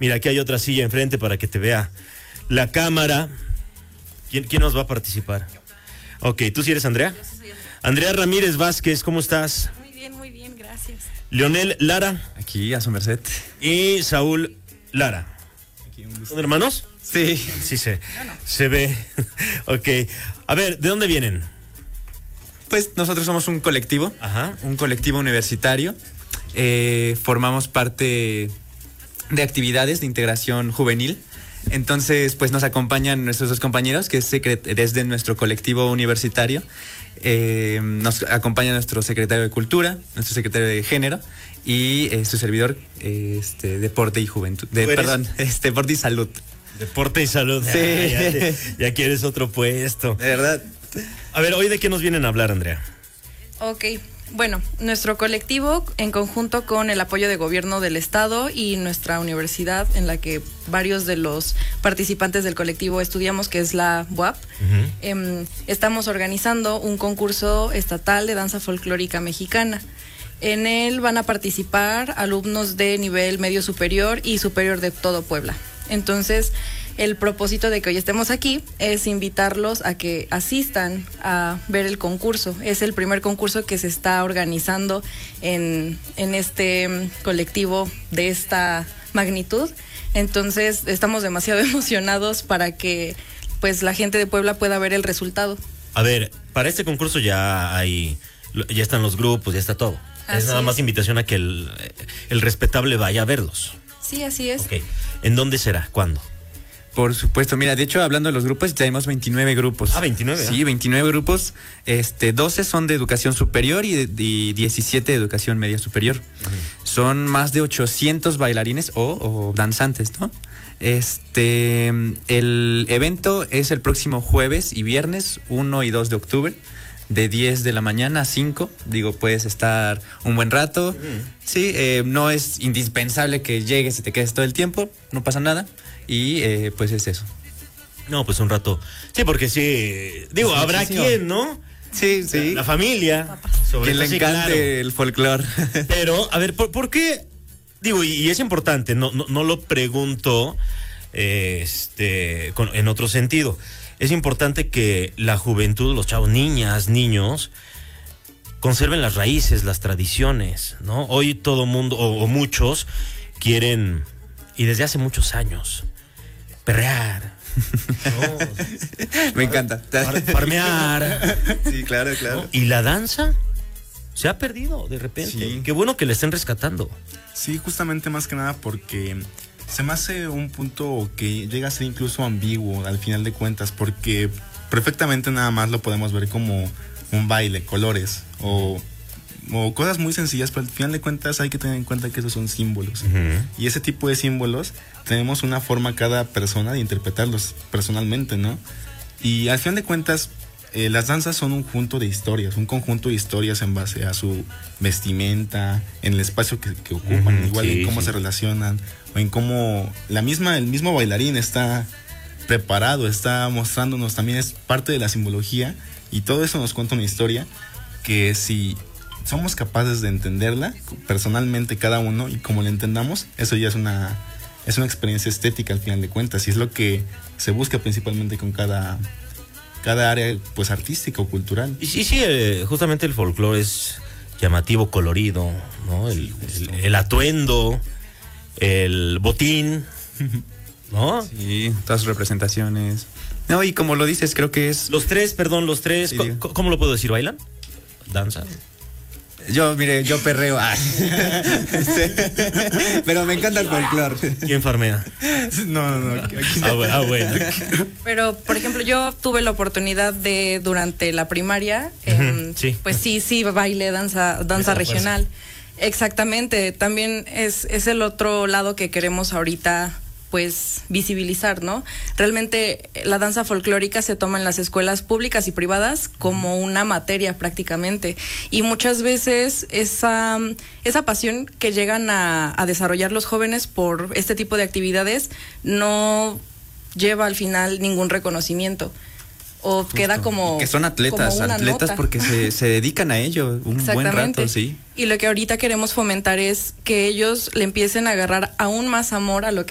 Mira, aquí hay otra silla enfrente para que te vea la cámara. ¿Quién nos va a participar? Ok, ¿tú sí eres Andrea? Yo sí soy Andrea Ramírez Vázquez, ¿cómo estás? muy bien, gracias. Leonel Lara. Aquí, a su merced. Y Saúl Lara. Aquí, un gusto. ¿Son hermanos? Sí. Sí, se ve. Ok. A ver, ¿de dónde vienen? Pues nosotros somos un colectivo. Ajá. Un colectivo universitario. Formamos parte de actividades de integración juvenil. Entonces, pues nos acompañan nuestros dos compañeros, que es desde nuestro colectivo universitario. Nos acompaña nuestro secretario de Cultura, nuestro secretario de Género y su servidor, Deporte y Juventud. Deporte y Salud. Deporte y Salud. Sí. Ya quieres otro puesto. De verdad. A ver, ¿hoy de qué nos vienen a hablar, Andrea? Ok, bueno, nuestro colectivo, en conjunto con el apoyo de gobierno del estado y nuestra universidad, en la que varios de los participantes del colectivo estudiamos, que es la UAP, estamos organizando un concurso estatal de danza folclórica mexicana. En él van a participar alumnos de nivel medio superior y superior de todo Puebla. Entonces, el propósito de que hoy estemos aquí es invitarlos a que asistan a ver el concurso. Es el primer concurso que se está organizando en este colectivo de esta magnitud. Entonces, estamos demasiado emocionados para que pues la gente de Puebla pueda ver el resultado. A ver, para este concurso ya están los grupos, ya está todo. Es nada más invitación a que el respetable vaya a verlos. Sí, así es. Ok. ¿En dónde será? ¿Cuándo? Por supuesto, mira, de hecho, hablando de los grupos, tenemos 29 grupos. Ah, 29. Sí, 29 grupos. 12 son de educación superior y 17 de educación media superior. Son más de 800 bailarines o danzantes, ¿no? El evento es el próximo jueves y viernes, 1 y 2 de octubre, de 10 de la mañana a 5. Digo, puedes estar un buen rato. Sí, no es indispensable que llegues y te quedes todo el tiempo, no pasa nada. Y pues es eso. No, pues un rato. Sí, porque sí. Digo, Sí, habrá muchísimo. quien, ¿no? Sí, sí. La familia. Que le sí, encante claro. el folclore. Pero, a ver, ¿por qué? Digo, y es importante, no lo pregunto en otro sentido. Es importante que la juventud, los chavos, niñas, niños, conserven las raíces, las tradiciones, ¿no? Hoy todo mundo, o muchos, quieren, y desde hace muchos años, perrear. ¿No? Me encanta. Farmear. Sí, claro, claro. ¿No? Y la danza se ha perdido de repente. Sí. Qué bueno que la estén rescatando. Sí, justamente más que nada porque se me hace un punto que llega a ser incluso ambiguo al final de cuentas, porque perfectamente nada más lo podemos ver como un baile, colores o cosas muy sencillas, pero al final de cuentas hay que tener en cuenta que esos son símbolos. Y ese tipo de símbolos tenemos una forma cada persona de interpretarlos personalmente, ¿no? Y al final de cuentas las danzas son un conjunto de historias en base a su vestimenta, en el espacio que ocupan, igual en cómo se relacionan, o en cómo el mismo bailarín está preparado, está mostrándonos, también es parte de la simbología, y todo eso nos cuenta una historia que si somos capaces de entenderla personalmente cada uno y como la entendamos, eso ya es una experiencia estética al final de cuentas, y es lo que se busca principalmente con cada área pues artística o cultural. Y sí, justamente el folclore es llamativo, colorido, ¿no? El atuendo, el botín, ¿no? Sí, todas sus representaciones. No, y como lo dices, creo que es... Los tres, Sí. ¿cómo lo puedo decir? ¿Bailan? ¿Danzan? Yo perreo. Pero me encanta el folclore. ¿Quién farmea? No. Aquí Bueno. Pero, por ejemplo, yo tuve la oportunidad de, durante la primaria, sí. pues sí, baile, danza regional. Exactamente, también es el otro lado que queremos ahorita pues visibilizar, ¿no? Realmente la danza folclórica se toma en las escuelas públicas y privadas como una materia prácticamente, y muchas veces esa pasión que llegan a desarrollar los jóvenes por este tipo de actividades no lleva al final ningún reconocimiento. O Justo. queda como... Que son atletas nota. porque se dedican a ello un buen rato, sí. Y lo que ahorita queremos fomentar es que ellos le empiecen a agarrar aún más amor a lo que